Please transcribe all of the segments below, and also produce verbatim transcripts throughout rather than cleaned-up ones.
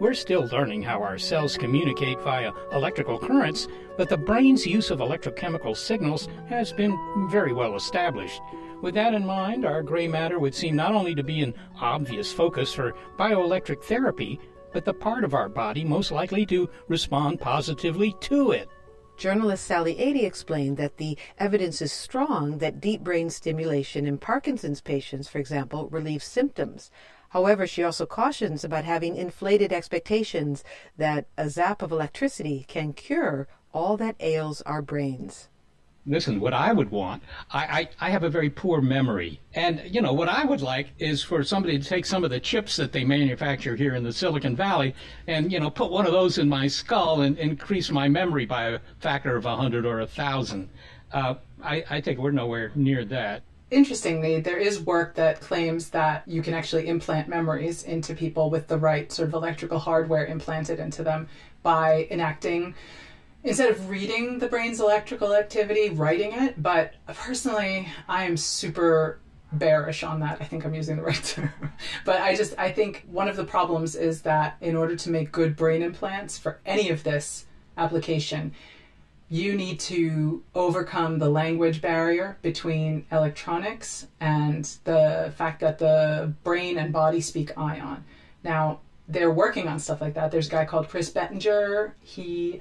We're still learning how our cells communicate via electrical currents, but the brain's use of electrochemical signals has been very well established. With that in mind, our gray matter would seem not only to be an obvious focus for bioelectric therapy, but the part of our body most likely to respond positively to it. Journalist Sally Adey explained that the evidence is strong that deep brain stimulation in Parkinson's patients, for example, relieves symptoms. However, she also cautions about having inflated expectations that a zap of electricity can cure all that ails our brains. Listen, what I would want, I, I, I have a very poor memory. And, you know, what I would like is for somebody to take some of the chips that they manufacture here in the Silicon Valley and, you know, put one of those in my skull and increase my memory by a factor of a hundred or a thousand. Uh, I, I think we're nowhere near that. Interestingly, there is work that claims that you can actually implant memories into people with the right sort of electrical hardware implanted into them by enacting, instead of reading the brain's electrical activity, writing it. But personally, I am super bearish on that. I think I'm using the right term. But I just, I think one of the problems is that in order to make good brain implants for any of this application, you need to overcome the language barrier between electronics and the fact that the brain and body speak ion. Now, they're working on stuff like that. There's a guy called Chris Bettinger. He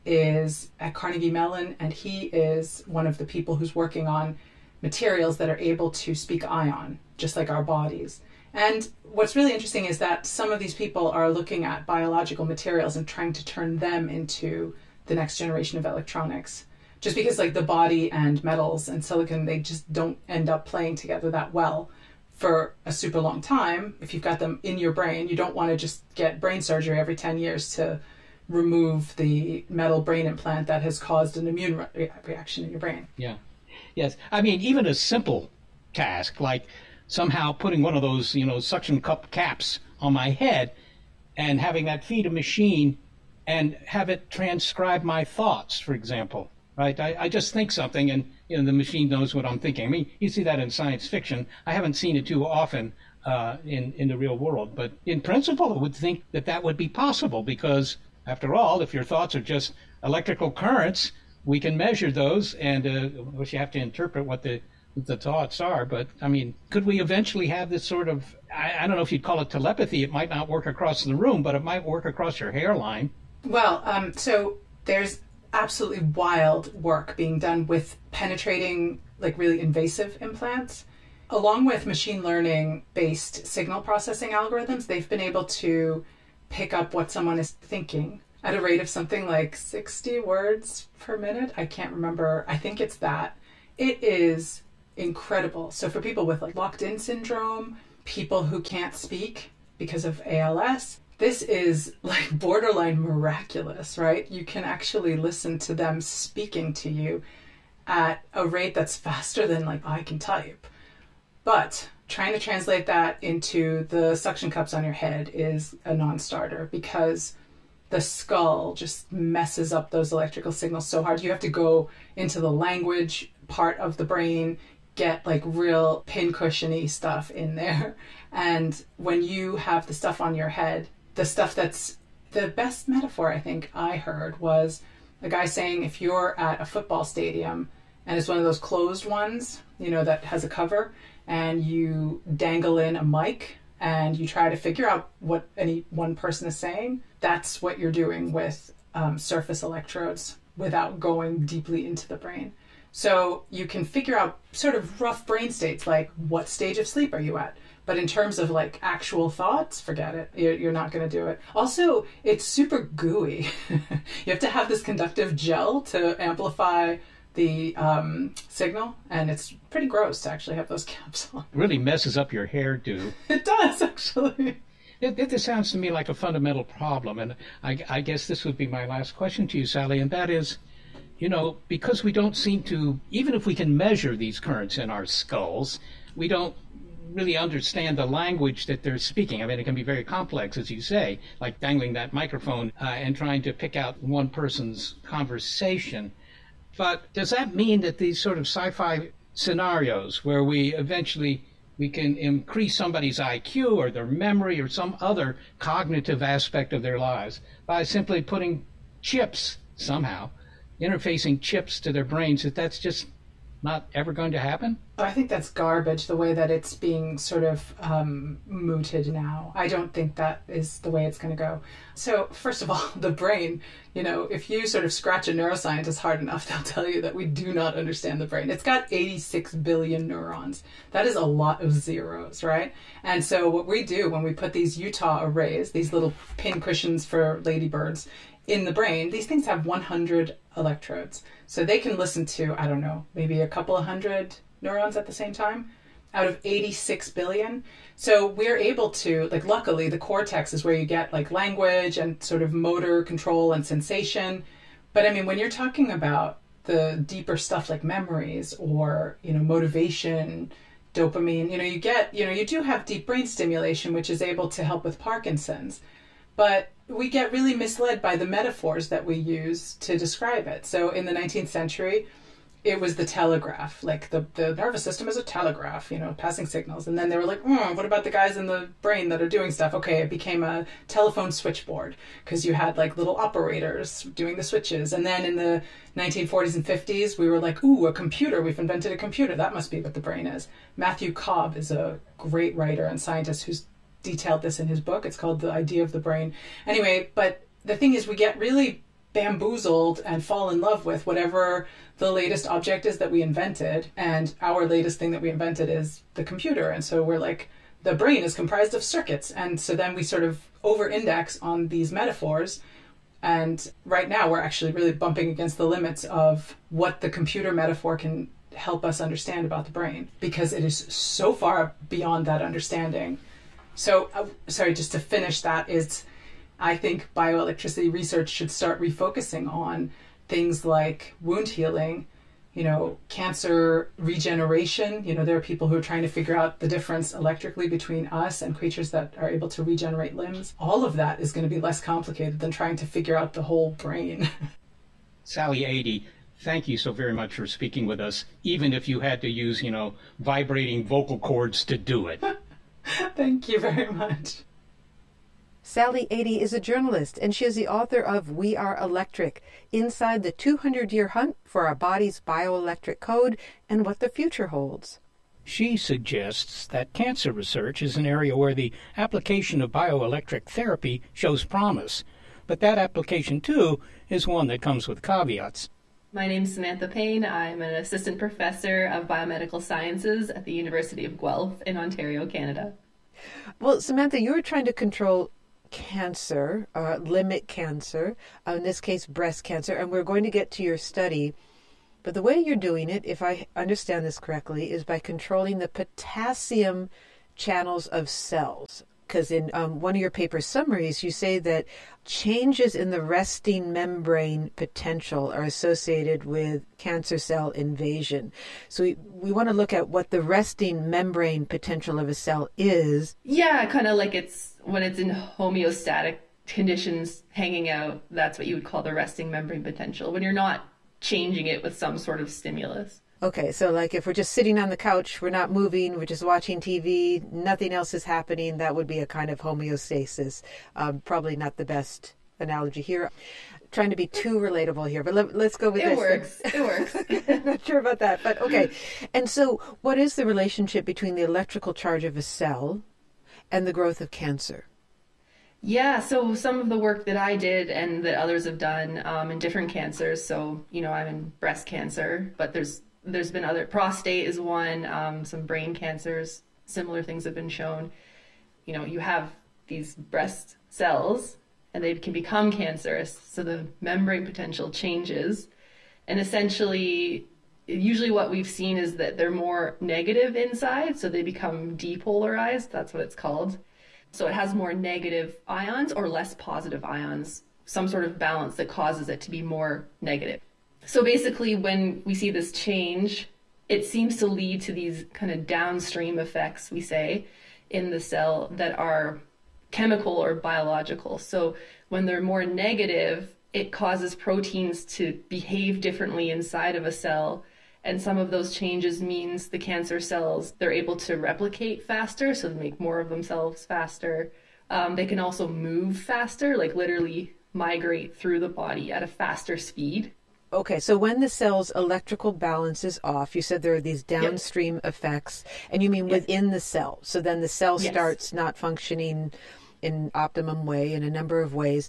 is at Carnegie Mellon, and he is one of the people who's working on materials that are able to speak ion, just like our bodies. And what's really interesting is that some of these people are looking at biological materials and trying to turn them into the next generation of electronics. Just because like the body and metals and silicon, they just don't end up playing together that well for a super long time. If you've got them in your brain, you don't want to just get brain surgery every ten years to remove the metal brain implant that has caused an immune re- reaction in your brain. Yeah. Yes. I mean, even a simple task like somehow putting one of those, you know, suction cup caps on my head and having that feed a machine and have it transcribe my thoughts, for example, right? I, I just think something and, you know, the machine knows what I'm thinking. I mean, you see that in science fiction. I haven't seen it too often uh, in, in the real world. But in principle, I would think that that would be possible because, after all, if your thoughts are just electrical currents, we can measure those. And, uh, of course, you have to interpret what the the thoughts are. But, I mean, could we eventually have this sort of, I, I don't know if you'd call it telepathy. It might not work across the room, but it might work across your hairline. Well, um, so there's absolutely wild work being done with penetrating, like really invasive implants. Along with machine learning based signal processing algorithms, they've been able to pick up what someone is thinking at a rate of something like sixty words per minute. I can't remember. I think it's that. It is incredible. So for people with like locked-in syndrome, people who can't speak because of A L S, this is like borderline miraculous, right? You can actually listen to them speaking to you at a rate that's faster than like I can type. But trying to translate that into the suction cups on your head is a non-starter because the skull just messes up those electrical signals so hard. You have to go into the language part of the brain, get like real pincushiony stuff in there. And when you have the stuff on your head, the stuff that's the best metaphor I think I heard was a guy saying if you're at a football stadium and it's one of those closed ones, you know, that has a cover, and you dangle in a mic and you try to figure out what any one person is saying, that's what you're doing with um, surface electrodes without going deeply into the brain. So you can figure out sort of rough brain states, like what stage of sleep are you at? But in terms of like actual thoughts, forget it. You're, you're not going to do it. Also, it's super gooey. You have to have this conductive gel to amplify the um, signal, and it's pretty gross to actually have those caps on. It really messes up your hairdo. It does, actually. It, it, this sounds to me like a fundamental problem, and I, I guess this would be my last question to you, Sally, and that is, you know, because we don't seem to, even if we can measure these currents in our skulls, we don't really understand the language that they're speaking. I mean, it can be very complex, as you say, like dangling that microphone uh, and trying to pick out one person's conversation. But does that mean that these sort of sci-fi scenarios where we eventually we can increase somebody's I Q or their memory or some other cognitive aspect of their lives by simply putting chips somehow, interfacing chips to their brains, that that's just not ever going to happen? I think that's garbage, the way that it's being sort of um, mooted now. I don't think that is the way it's going to go. So, first of all, the brain, you know, if you sort of scratch a neuroscientist hard enough, they'll tell you that we do not understand the brain. It's got eighty-six billion neurons. That is a lot of zeros, right? And so what we do when we put these Utah arrays, these little pin cushions for ladybirds, in the brain, these things have one hundred electrodes. So they can listen to, I don't know, maybe a couple of hundred neurons at the same time out of eighty-six billion. So we're able to, like, luckily the cortex is where you get like language and sort of motor control and sensation. But I mean, when you're talking about the deeper stuff like memories or, you know, motivation, dopamine, you know, you get, you know, you do have deep brain stimulation, which is able to help with Parkinson's. But we get really misled by the metaphors that we use to describe it. So in the nineteenth century, it was the telegraph. Like the, the nervous system is a telegraph, you know, passing signals. And then they were like, mm, what about the guys in the brain that are doing stuff? Okay, it became a telephone switchboard because you had like little operators doing the switches. And then in the nineteen forties and fifties, we were like, ooh, a computer. We've invented a computer. That must be what the brain is. Matthew Cobb is a great writer and scientist who's detailed this in his book. It's called The Idea of the Brain. Anyway, but the thing is, we get really bamboozled and fall in love with whatever the latest object is that we invented. And our latest thing that we invented is the computer. And so we're like, the brain is comprised of circuits. And so then we sort of over-index on these metaphors. And right now we're actually really bumping against the limits of what the computer metaphor can help us understand about the brain, because it is so far beyond that understanding. So, uh, sorry, just to finish that is, I think bioelectricity research should start refocusing on things like wound healing, you know, cancer regeneration. You know, there are people who are trying to figure out the difference electrically between us and creatures that are able to regenerate limbs. All of that is going to be less complicated than trying to figure out the whole brain. Sally Adee, thank you so very much for speaking with us, even if you had to use, you know, vibrating vocal cords to do it. Thank you very much. Sally Adee is a journalist, and she is the author of We Are Electric, Inside the two hundred year Hunt for Our Body's Bioelectric Code and What the Future Holds. She suggests that cancer research is an area where the application of bioelectric therapy shows promise, but that application, too, is one that comes with caveats. My name is Samantha Payne. I'm an assistant professor of biomedical sciences at the University of Guelph in Ontario, Canada. Well, Samantha, you were trying to control cancer, uh, limit cancer, uh, in this case breast cancer, and we're going to get to your study. But the way you're doing it, if I understand this correctly, is by controlling the potassium channels of cells. Because in um, one of your paper summaries, you say that changes in the resting membrane potential are associated with cancer cell invasion. So we, we want to look at what the resting membrane potential of a cell is. Yeah, kind of like it's when it's in homeostatic conditions hanging out, that's what you would call the resting membrane potential, when you're not changing it with some sort of stimulus. Okay, so like if we're just sitting on the couch, we're not moving, we're just watching T V, nothing else is happening, that would be a kind of homeostasis. Um, probably not the best analogy here. Trying to be too relatable here, but let, let's go with it this. Works. It works. Not sure about that, but okay. And so what is the relationship between the electrical charge of a cell and the growth of cancer? Yeah, so some of the work that I did and that others have done um, in different cancers, so, you know, I'm in breast cancer, but there's There's been other, prostate is one, um, some brain cancers, similar things have been shown. You know, you have these breast cells and they can become cancerous, so the membrane potential changes. And essentially, usually what we've seen is that they're more negative inside, so they become depolarized, that's what it's called. So it has more negative ions or less positive ions, some sort of balance that causes it to be more negative. So basically, when we see this change, it seems to lead to these kind of downstream effects, we say, in the cell that are chemical or biological. So when they're more negative, it causes proteins to behave differently inside of a cell, And some of those changes means the cancer cells, they're able to replicate faster, so they make more of themselves faster. Um, they can also move faster, like literally migrate through the body at a faster speed. Okay, so when the cell's electrical balance is off, you said there are these downstream yep. effects, and you mean yep. within the cell. So then the cell yes. starts not functioning in optimum way in a number of ways.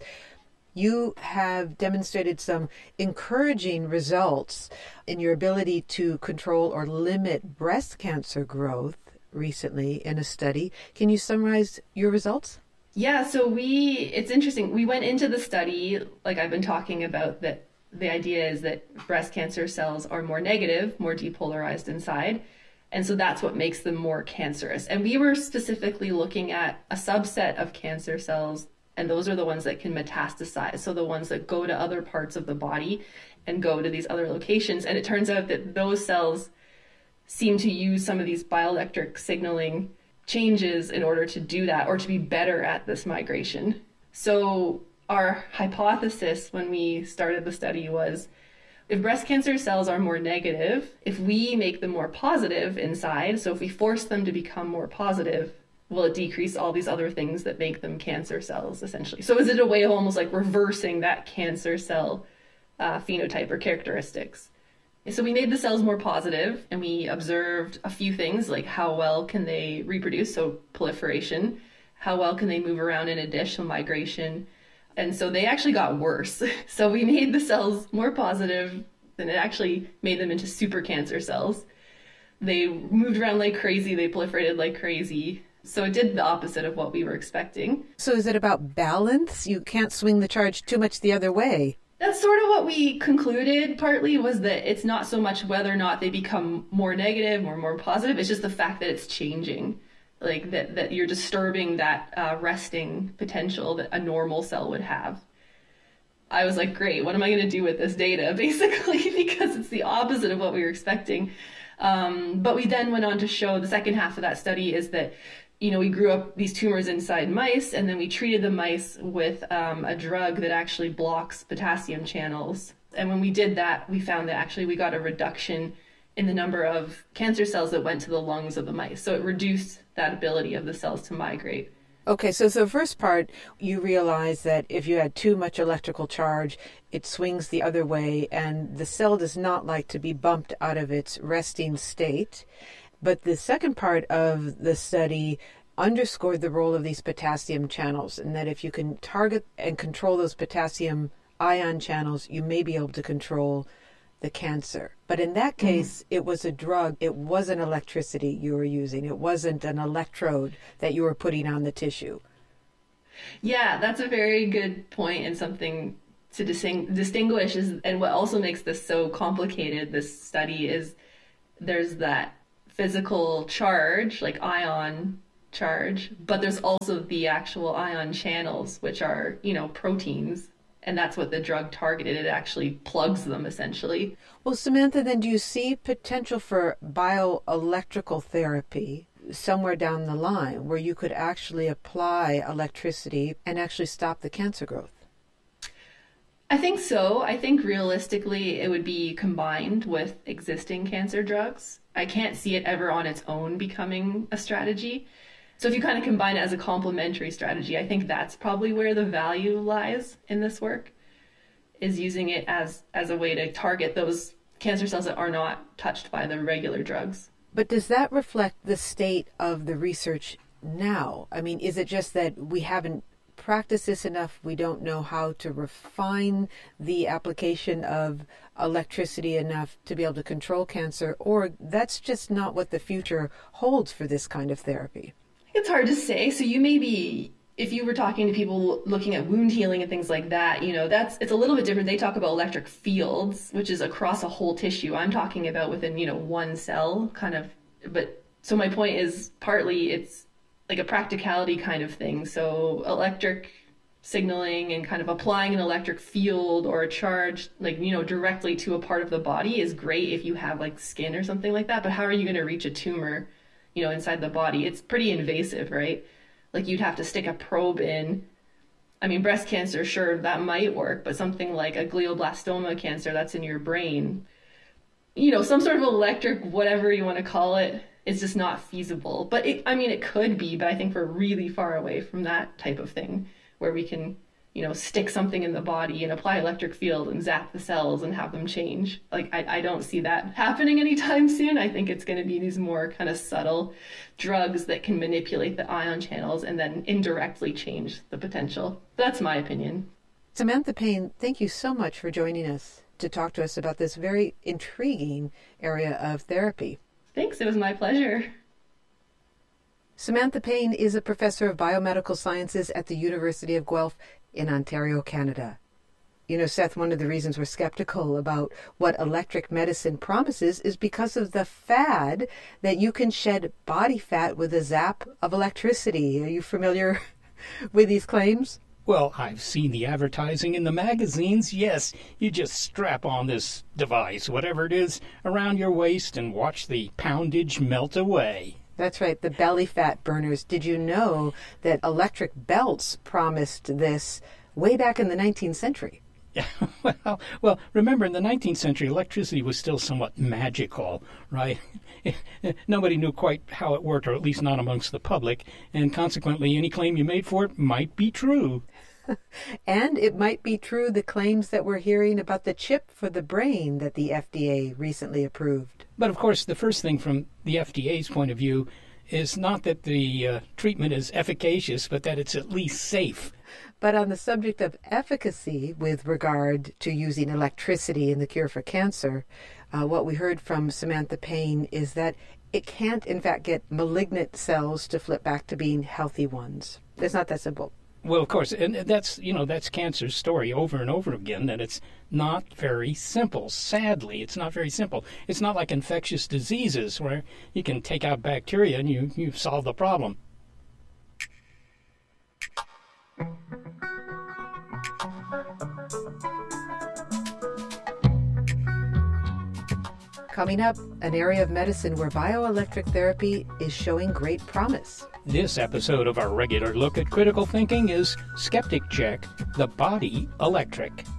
You have demonstrated some encouraging results in your ability to control or limit breast cancer growth recently in a study. Can you summarize your results? Yeah, so we, it's interesting. We went into the study, like I've been talking about, that the idea is that breast cancer cells are more negative, more depolarized inside. And so that's what makes them more cancerous. And we were specifically looking at a subset of cancer cells, and those are the ones that can metastasize. So the ones that go to other parts of the body and go to these other locations. And it turns out that those cells seem to use some of these bioelectric signaling changes in order to do that, or to be better at this migration. So our hypothesis when we started the study was, if breast cancer cells are more negative, if we make them more positive inside, so if we force them to become more positive, will it decrease all these other things that make them cancer cells, essentially? So is it a way of almost like reversing that cancer cell uh, phenotype or characteristics? So we made the cells more positive, and we observed a few things, like how well can they reproduce, so proliferation, how well can they move around in a dish, so migration. And so they actually got worse. So we made the cells more positive, and it actually made them into super cancer cells. They moved around like crazy, they proliferated like crazy. So it did the opposite of what we were expecting. So is it about balance? You can't swing the charge too much the other way. That's sort of what we concluded partly, was that it's not so much whether or not they become more negative or more positive, it's just the fact that it's changing. Like that, that you're disturbing that uh, resting potential that a normal cell would have. I was like, great, what am I going to do with this data, basically, because it's the opposite of what we were expecting. Um, but we then went on to show the second half of that study is that, you know, we grew up these tumors inside mice, and then we treated the mice with um, a drug that actually blocks potassium channels. And when we did that, we found that actually we got a reduction in the number of cancer cells that went to the lungs of the mice. So it reduced that ability of the cells to migrate. Okay, so, so the first part, you realize that if you had too much electrical charge, it swings the other way, and the cell does not like to be bumped out of its resting state. But the second part of the study underscored the role of these potassium channels, and that if you can target and control those potassium ion channels, you may be able to control the cancer. But in that case, mm. it was a drug. It wasn't electricity you were using. It wasn't an electrode that you were putting on the tissue. Yeah, that's a very good point, and something to disting- distinguish is, and what also makes this so complicated, this study, is there's that physical charge, like ion charge, but there's also the actual ion channels, which are, you know, proteins. And that's what the drug targeted. It actually plugs them, essentially. Well, Samantha, then do you see potential for bioelectrical therapy somewhere down the line where you could actually apply electricity and actually stop the cancer growth? I think so. I think realistically it would be combined with existing cancer drugs. I can't see it ever on its own becoming a strategy. So if you kind of combine it as a complementary strategy, I think that's probably where the value lies in this work, is using it as, as a way to target those cancer cells that are not touched by the regular drugs. But does that reflect the state of the research now? I mean, is it just that we haven't practiced this enough, we don't know how to refine the application of electricity enough to be able to control cancer, or that's just not what the future holds for this kind of therapy? It's hard to say. So you may be, if you were talking to people looking at wound healing and things like that, you know, that's, it's a little bit different. They talk about electric fields, which is across a whole tissue. I'm talking about within, you know, one cell kind of, but so my point is partly it's like a practicality kind of thing. So electric signaling and kind of applying an electric field or a charge, like, you know, directly to a part of the body is great if you have like skin or something like that. But how are you going to reach a tumor, you know, inside the body? It's pretty invasive, right? Like you'd have to stick a probe in. I mean, breast cancer, sure, that might work, but something like a glioblastoma cancer that's in your brain, you know, some sort of electric, whatever you want to call it, is just not feasible. But it, I mean, it could be, but I think we're really far away from that type of thing where we can, you know, stick something in the body and apply electric field and zap the cells and have them change. Like, I, I don't see that happening anytime soon. I think it's going to be these more kind of subtle drugs that can manipulate the ion channels and then indirectly change the potential. That's my opinion. Samantha Payne, thank you so much for joining us to talk to us about this very intriguing area of therapy. Thanks. It was my pleasure. Samantha Payne is a professor of biomedical sciences at the University of Guelph in Ontario, Canada. You know, Seth, one of the reasons we're skeptical about what electric medicine promises is because of the fad that you can shed body fat with a zap of electricity. Are you familiar with these claims? Well, I've seen the advertising in the magazines. Yes, you just strap on this device, whatever it is, around your waist and watch the poundage melt away. That's right, the belly fat burners. Did you know that electric belts promised this way back in the nineteenth century? Yeah, well, well, remember, in the nineteenth century, electricity was still somewhat magical, right? Nobody knew quite how it worked, or at least not amongst the public, and consequently, any claim you made for it might be true. And it might be true the claims that we're hearing about the chip for the brain that the F D A recently approved. But of course, the first thing from the F D A's point of view is not that the uh, treatment is efficacious, but that it's at least safe. But on the subject of efficacy with regard to using electricity in the cure for cancer, uh, what we heard from Samantha Payne is that it can't, in fact, get malignant cells to flip back to being healthy ones. It's not that simple. Well, of course, and that's, you know, that's cancer's story over and over again, that it's not very simple. Sadly, it's not very simple. It's not like infectious diseases where you can take out bacteria and you, you've solved the problem. Coming up, an area of medicine where bioelectric therapy is showing great promise. This episode of our regular look at critical thinking is Skeptic Check, the Body Electric.